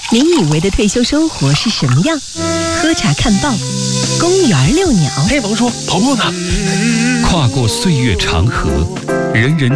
您以为的退休生活是什么样？喝茶看报，公园遛鸟。 嘿，王叔，跑步呢？ 跨过岁月长河，人人